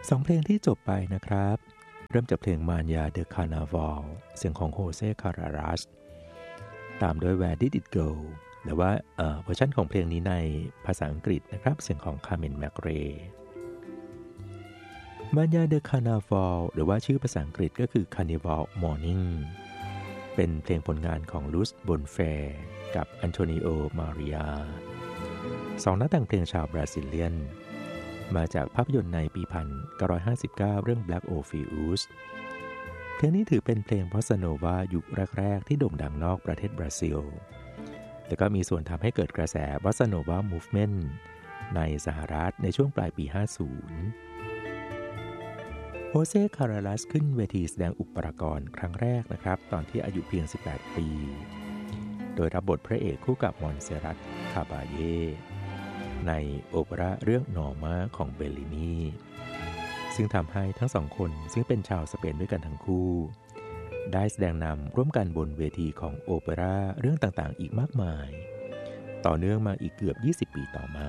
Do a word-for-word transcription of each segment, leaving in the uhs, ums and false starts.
สองเพลงที่จบไปนะครับเริ่มจากเพลงมานยาเดอะคาร์นาวัลเสียงของโฮเซ่คารารัสตามด้วย Where Did It Go หรือว่าเอ่อเวอร์ชันของเพลงนี้ในภาษาอังกฤษนะครับเสียงของคาร์เมนแมคเรย์มานยาเดอะคาร์นาวัลหรือว่าชื่อภาษาอังกฤษก็คือ Carnival Morning เป็นเพลงผลงานของลูสบอนแฟร์กับอันโทนิโอมาริอาสองนักแต่งเพลงชาวบราซิเลียนมาจากภาพยนตร์ในปี หนึ่งพันเก้าร้อยห้าสิบเก้า เรื่อง Black Orpheus เพลงนี้ถือเป็นเพลงบอสซาโนวายุคแรกๆที่โด่งดังนอกประเทศบราซิลและก็มีส่วนทำให้เกิดกระแสบอสซาโนวามูฟเมนต์ในสหรัฐในช่วงปลายปี ห้าสิบ โฮเซ่คาราลัสขึ้นเวทีแสดงอุปกรณ์ครั้งแรกนะครับตอนที่อายุเพียง สิบแปด ปีโดยรับบทพระเอกคู่กับมอนเซรัต คาบาเย่ในโอเปร่าเรื่องนอร์มาของเบลลินีซึ่งทำให้ทั้งสองคนซึ่งเป็นชาวสเปนด้วยกันทั้งคู่ได้แสดงนำร่วมกันบนเวทีของโอเปร่าเรื่องต่างๆอีกมากมายต่อเนื่องมาอีกเกือบยี่สิบปีต่อมา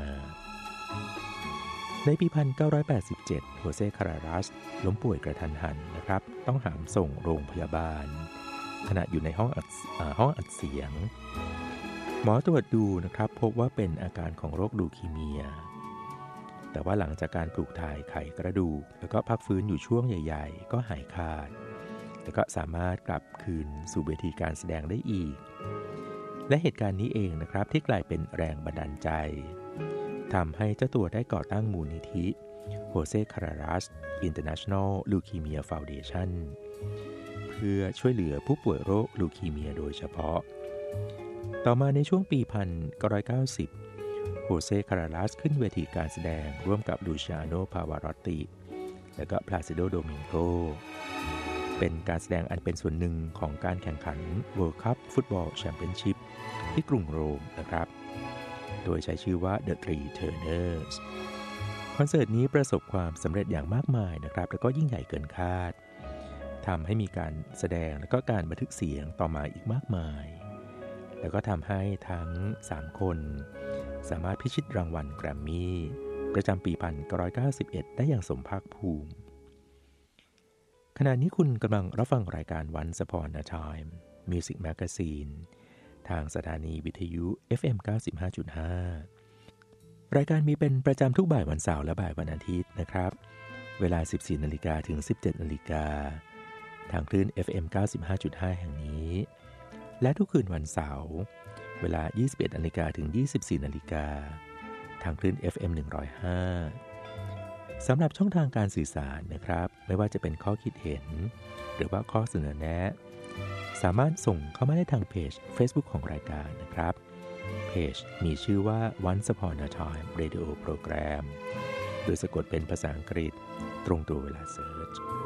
ในปี หนึ่งพันเก้าร้อยแปดสิบเจ็ด โฮเซ่คารารัสล้มป่วยกระทันหันนะครับต้องหามส่งโรงพยาบาลขณะอยู่ในห้องอัดห้องอัดเสียงหมอตรวจดูนะครับพบว่าเป็นอาการของโรคลูคีเมียแต่ว่าหลังจากการปลูกถ่ายไขกระดูกแล้วก็พักฟื้นอยู่ช่วงใหญ่ๆก็หายขาดแล้วก็สามารถกลับคืนสู่เวทีการแสดงได้อีกและเหตุการณ์นี้เองนะครับที่กลายเป็นแรงบันดาลใจทำให้เจ้าตัวได้ก่อตั้งมูลนิธิโฮเซ่คารารัส International Leukemia Foundation เพื่อช่วยเหลือผู้ป่วยโรคลูคีเมียโดยเฉพาะต่อมาในช่วงปี หนึ่งพันเก้าร้อยเก้าสิบ โฮเซ่คาราลัสขึ้นเวทีการแสดงร่วมกับลูชิอาโน พาวารอตติและก็พลาซิโด โดมิงโกเป็นการแสดงอันเป็นส่วนหนึ่งของการแข่งขัน World Cup Football Championship ที่กรุงโรมนะครับโดยใช้ชื่อว่า The Three Turners คอนเสิร์ตนี้ประสบความสำเร็จอย่างมากมายนะครับแล้วก็ยิ่งใหญ่เกินคาดทำให้มีการแสดงและก็การบันทึกเสียงต่อมาอีกมากมายแล้วก็ทำให้ทั้งสามคนสามารถพิชิตรางวัลแกรมมี่ประจำปี หนึ่งพันเก้าร้อยเก้าสิบเอ็ด ได้อย่างสมภาคภูมิขณะนี้คุณกำลังรับฟังรายการ Once Upon a Time Music Magazine ทางสถานีวิทยุ เอฟ เอ็ม เก้าสิบห้าจุดห้า รายการมีเป็นประจำทุกบ่ายวันเสาร์และบ่ายวันอาทิตย์นะครับเวลา สิบสี่นาฬิกา ถึง สิบเจ็ดนาฬิกาทางคลื่น เอฟ เอ็ม เก้าสิบห้าจุดห้า แห่งนี้และทุกคืนวันเสาร์เวลา ยี่สิบเอ็ดนาฬิกา ถึง ยี่สิบสี่นาฬิกาทางคลื่น เอฟ เอ็ม หนึ่งร้อยห้า สำหรับช่องทางการสื่อสารนะครับไม่ว่าจะเป็นข้อคิดเห็นหรือว่าข้อเสนอแนะสามารถส่งเข้ามาได้ทางเพจ Facebook ของรายการนะครับเพจมีชื่อว่า Once Upon a Time Radio Program โดยสะกดเป็นภาษาอังกฤษตรงตัวเวลาเสิร์ช